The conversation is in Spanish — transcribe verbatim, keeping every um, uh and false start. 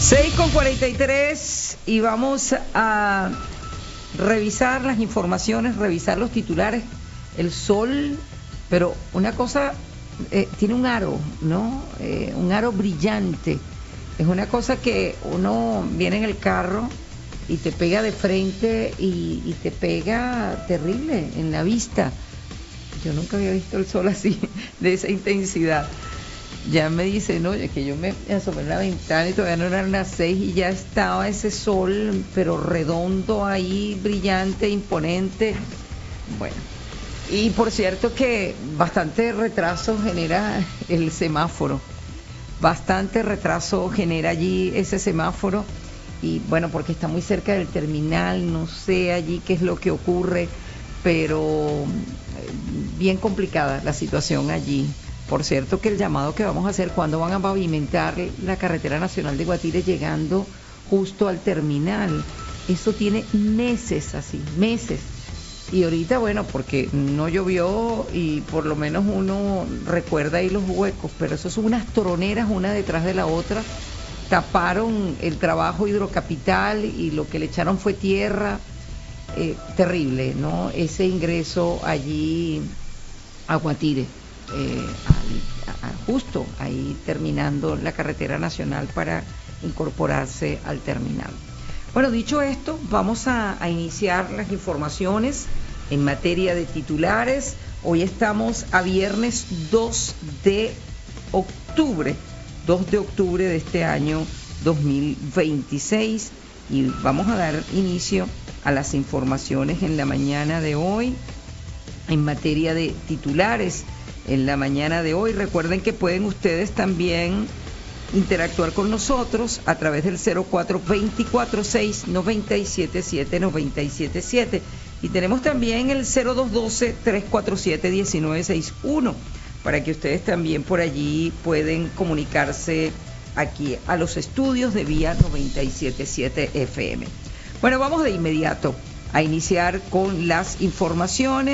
seis con cuarenta y tres y vamos a revisar las informaciones, revisar los titulares. El sol, pero una cosa, eh, tiene un aro, ¿no? Eh, un aro brillante. Es una cosa que uno viene en el carro y te pega de frente y, y te pega terrible en la vista. Yo nunca había visto el sol así, de esa intensidad. Ya me dicen, oye, que yo me asomé en la ventana y todavía no eran las seis y ya estaba ese sol, pero redondo ahí, brillante, imponente. Bueno, y por cierto que bastante retraso genera el semáforo, bastante retraso genera allí ese semáforo, y bueno, porque está muy cerca del terminal, no sé allí qué es lo que ocurre, pero bien complicada la situación allí. Por cierto que el llamado que vamos a hacer, cuando van a pavimentar la carretera nacional de Guatire llegando justo al terminal, eso tiene meses así, meses. Y ahorita, bueno, porque no llovió y por lo menos uno recuerda ahí los huecos, pero eso son unas troneras una detrás de la otra. Taparon el trabajo Hidrocapital y lo que le echaron fue tierra. Eh, terrible, ¿no? Ese ingreso allí a Guatire. Eh, a, a, justo ahí terminando la carretera nacional para incorporarse al terminal. Bueno, dicho esto, vamos a, a iniciar las informaciones en materia de titulares. Hoy estamos a viernes dos de octubre, dos de octubre de este año dos mil veintiséis, y vamos a dar inicio a las informaciones en la mañana de hoy en materia de titulares. En la mañana de hoy, recuerden que pueden ustedes también interactuar con nosotros a través del cero cuatro dos cuatro seis nueve siete siete nueve siete siete, y tenemos también el cero dos uno dos tres cuatro siete uno nueve seis uno para que ustedes también por allí pueden comunicarse aquí a los estudios de Vía noventa y siete punto siete F M. Bueno, vamos de inmediato a iniciar con las informaciones.